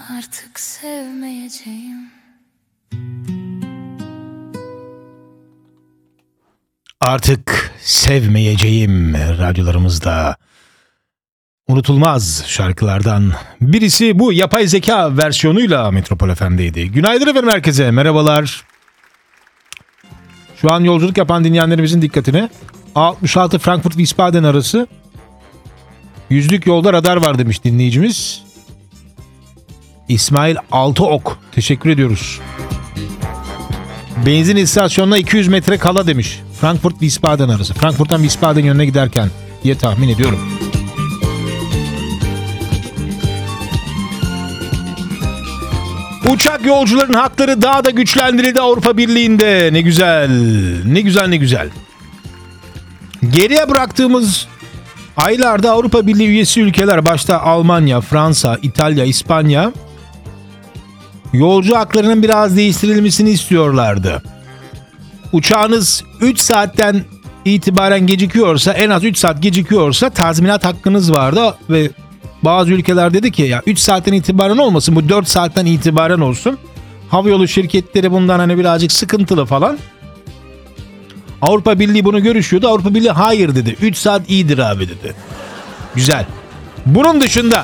Artık sevmeyeceğim. Artık sevmeyeceğim radyolarımızda unutulmaz şarkılardan birisi bu yapay zeka versiyonuyla Metropol FM'deydi. Günaydın efendim herkese, merhabalar. Şu an yolculuk yapan dinleyenlerimizin dikkatine A66 Frankfurt-Wiesbaden arası 100'lük yolda radar var demiş dinleyicimiz. İsmail Altıok, teşekkür ediyoruz. Benzin istasyonuna 200 metre kala demiş. Frankfurt-Wiesbaden arası. Frankfurt'tan Wiesbaden yönüne giderken diye tahmin ediyorum. Uçak yolcuların hakları daha da güçlendirildi Avrupa Birliği'nde. Ne güzel. Ne güzel, ne güzel. Geriye bıraktığımız aylarda Avrupa Birliği üyesi ülkeler, başta Almanya, Fransa, İtalya, İspanya, yolcu haklarının biraz değiştirilmesini istiyorlardı. Uçağınız 3 saatten itibaren gecikiyorsa, en az 3 saat gecikiyorsa tazminat hakkınız vardı ve bazı ülkeler dedi ki ya 3 saatten itibaren olmasın, bu 4 saatten itibaren olsun. Havayolu şirketleri bundan hani birazcık sıkıntılı falan. Avrupa Birliği bunu görüşüyordu. Avrupa Birliği hayır dedi. 3 saat iyidir abi dedi. Güzel. Bunun dışında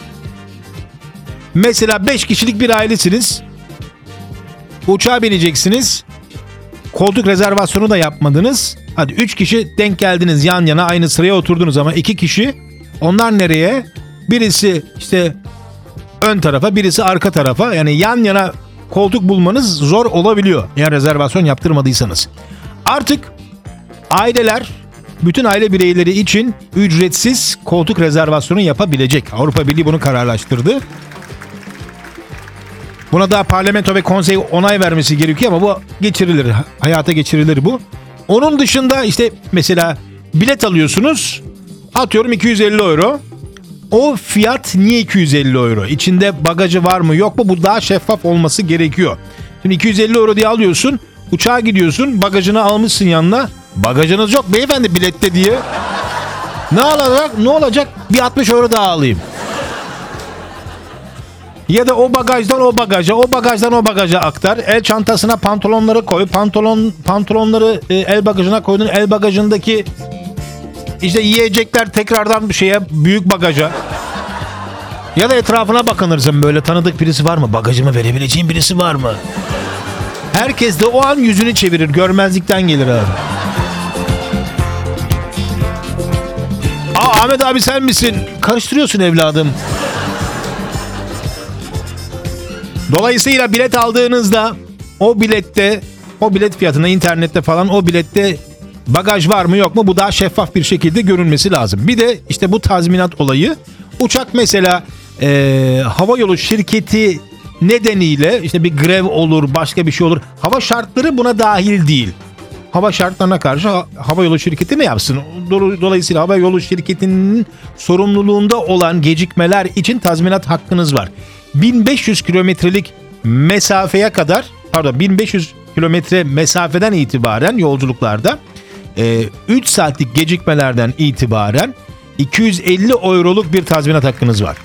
mesela 5 kişilik bir ailesiniz. Uçağa bineceksiniz. Koltuk rezervasyonu da yapmadınız. Hadi 3 kişi denk geldiniz, yan yana aynı sıraya oturdunuz ama 2 kişi, onlar nereye? Birisi işte ön tarafa, birisi arka tarafa. Yani yan yana koltuk bulmanız zor olabiliyor eğer rezervasyon yaptırmadıysanız. Artık aileler, bütün aile bireyleri için ücretsiz koltuk rezervasyonu yapabilecek. Avrupa Birliği bunu kararlaştırdı. Buna daha parlamento ve konsey onay vermesi gerekiyor ama bu geçirilir, hayata geçirilir bu. Onun dışında işte mesela bilet alıyorsunuz, atıyorum 250 euro. O fiyat niye 250 euro? İçinde bagajı var mı yok mu? Bu daha şeffaf olması gerekiyor. Şimdi 250 euro diye alıyorsun, uçağa gidiyorsun, bagajını almışsın yanına. Bagajınız yok beyefendi bilette diye. Ne olacak? Bir 60 euro daha alayım. Ya da o bagajdan o bagaja, o bagajdan o bagaja aktar. El çantasına pantolonları koy. Pantolonları el bagajına koydun. El bagajındaki işte yiyecekler tekrardan bir şeye, büyük bagaja. Ya da etrafına bakınırsın, böyle tanıdık birisi var mı? Bagajımı verebileceğim birisi var mı? Herkes de o an yüzünü çevirir. Görmezlikten gelir abi. Aa, Ahmet abi sen misin? Karıştırıyorsun evladım. Dolayısıyla bilet aldığınızda o bilet fiyatına, internette falan o bilette bagaj var mı yok mu, bu daha şeffaf bir şekilde görünmesi lazım. Bir de işte bu tazminat olayı, uçak mesela havayolu şirketi nedeniyle işte bir grev olur, başka bir şey olur. Hava şartları buna dahil değil. Hava şartlarına karşı havayolu şirketi ne yapsın? Dolayısıyla havayolu şirketinin sorumluluğunda olan gecikmeler için tazminat hakkınız var. 1500 kilometrelik mesafeye kadar, 1500 kilometre mesafeden itibaren yolculuklarda 3 saatlik gecikmelerden itibaren 250 euroluk bir tazminat hakkınız var.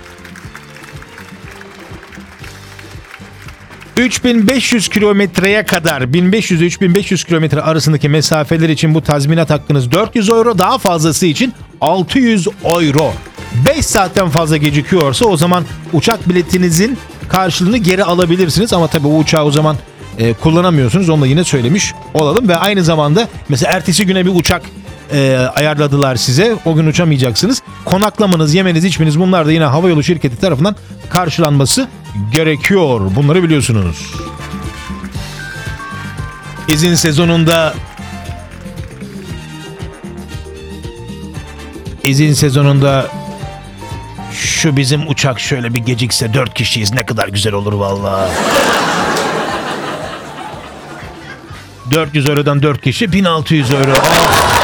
3500 kilometreye kadar, 1500-3500 kilometre arasındaki mesafeler için bu tazminat hakkınız 400 euro, daha fazlası için 600 euro. 5 saatten fazla gecikiyorsa o zaman uçak biletinizin karşılığını geri alabilirsiniz ama tabii o uçağı o zaman kullanamıyorsunuz. Onu da yine söylemiş olalım ve aynı zamanda mesela ertesi güne bir uçak ayarladılar size. O gün uçamayacaksınız. Konaklamanız, yemeniz, içmeniz, bunlar da yine havayolu şirketi tarafından karşılanması gerekiyor. Bunları biliyorsunuz. İzin sezonunda şu bizim uçak şöyle bir gecikse, 4 kişiyiz, ne kadar güzel olur vallahi. 400 eurodan 4 kişi 1600 euro. Oh.